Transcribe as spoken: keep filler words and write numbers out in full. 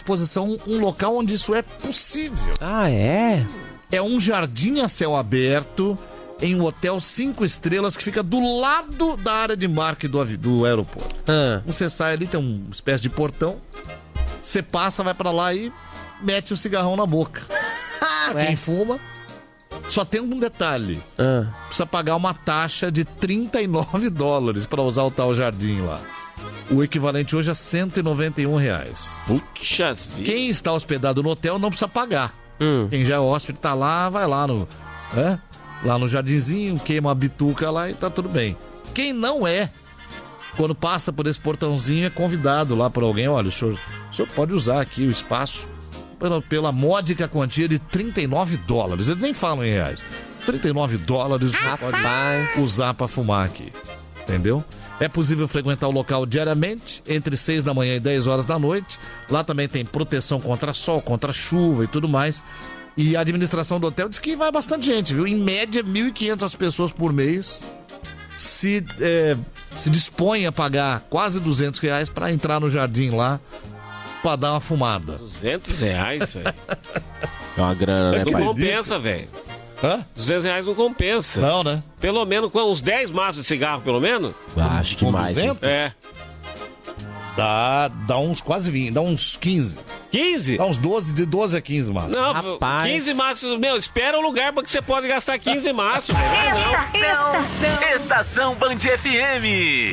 disposição um local onde isso é possível. Ah, é? É um jardim a céu aberto em um hotel cinco estrelas que fica do lado da área de embarque do, avi- do aeroporto. Ah. Você sai ali, tem uma espécie de portão, você passa, vai pra lá e mete o cigarrão na boca. Pra quem fuma, só tem um detalhe. Ah. Precisa pagar uma taxa de trinta e nove dólares pra usar o tal jardim lá. O equivalente hoje a cento e noventa e um reais. Puxa vida. Quem está hospedado no hotel não precisa pagar. Hum. Quem já é hóspede tá lá, vai lá no, né? Lá no jardinzinho, queima a bituca lá e tá tudo bem. Quem não é, quando passa por esse portãozinho, é convidado lá por alguém. Olha, o senhor, o senhor pode usar aqui o espaço pela, pela módica quantia de trinta e nove dólares. Eles nem falam em reais. trinta e nove dólares o senhor pode usar pra fumar aqui. Entendeu? É possível frequentar o local diariamente, entre seis da manhã e dez horas da noite. Lá também tem proteção contra sol, contra chuva e tudo mais. E a administração do hotel diz que vai bastante gente, viu? Em média, mil e quinhentas pessoas por mês se, é, se dispõem a pagar quase duzentos reais pra entrar no jardim lá, pra dar uma fumada. duzentos reais, velho. É uma grana, né, Não pai? compensa, velho. Hã? duzentos reais não compensa. Não, né? Pelo menos, com uns dez maços de cigarro, pelo menos? Acho que Com mais. hein? duzentos? É. Dá, dá uns quase vinte, dá uns quinze. quinze? Dá uns doze, de doze a quinze, mas. Não, Rapaz. quinze maços. Meu, espera um lugar pra que você possa gastar quinze maços, velho. Vai não. Estação, Estação Band F M.